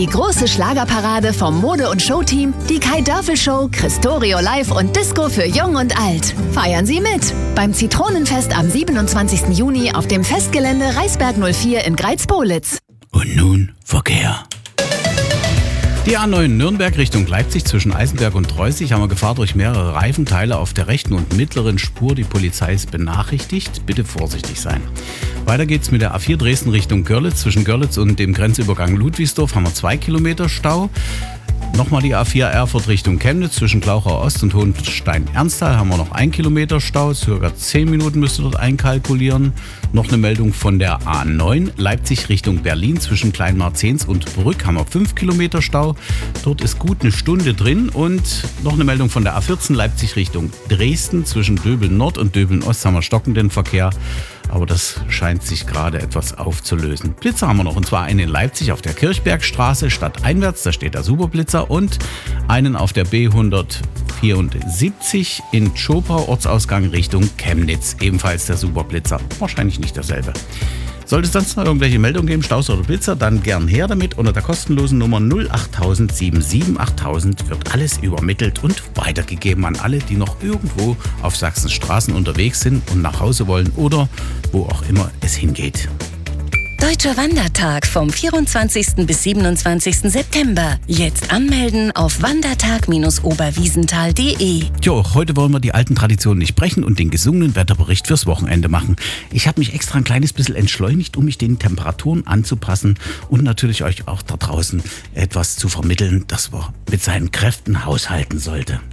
Die große Schlagerparade vom Mode- und Showteam, die Kai Dörfel Show, Christorio Live und Disco für Jung und Alt. Feiern Sie mit beim Zitronenfest am 27. Juni auf dem Festgelände Reisberg 04 in Greiz-Pohlitz. Und nun Verkehr. Die A9 Nürnberg Richtung Leipzig zwischen Eisenberg und Treusig haben wir Gefahr durch mehrere Reifenteile auf der rechten und mittleren Spur. Die Polizei ist benachrichtigt. Bitte vorsichtig sein. Weiter geht's mit der A4 Dresden Richtung Görlitz. Zwischen Görlitz und dem Grenzübergang Ludwigsdorf haben wir 2 Kilometer Stau. Nochmal die A4 Erfurt Richtung Chemnitz zwischen Glauchau Ost und Hohenstein-Ernsthal haben wir noch 1 Kilometer Stau. Circa 10 Minuten müsst ihr dort einkalkulieren. Noch eine Meldung von der A9 Leipzig Richtung Berlin zwischen Kleinmarzens und Brück haben wir 5 Kilometer Stau. Dort ist gut eine Stunde drin. Und noch eine Meldung von der A14 Leipzig Richtung Dresden zwischen Döbeln Nord und Döbeln Ost haben wir stockenden Verkehr. Aber das scheint sich gerade etwas aufzulösen. Blitzer haben wir noch, und zwar einen in Leipzig auf der Kirchbergstraße stadteinwärts, da steht der Superblitzer, und einen auf der B174 in Tschopau, Ortsausgang Richtung Chemnitz, ebenfalls der Superblitzer. Wahrscheinlich nicht derselbe. Sollte es sonst noch irgendwelche Meldungen geben, Staus oder Blitzer, dann gern her damit. Unter der kostenlosen Nummer 08000 8000 wird alles übermittelt und weitergegeben an alle, die noch irgendwo auf Sachsens Straßen unterwegs sind und nach Hause wollen oder wo auch immer es hingeht. Deutscher Wandertag vom 24. bis 27. September. Jetzt anmelden auf wandertag-oberwiesenthal.de. Jo, heute wollen wir die alten Traditionen nicht brechen und den gesungenen Wetterbericht fürs Wochenende machen. Ich habe mich extra ein kleines bisschen entschleunigt, um mich den Temperaturen anzupassen und natürlich euch auch da draußen etwas zu vermitteln, dass man mit seinen Kräften haushalten sollte.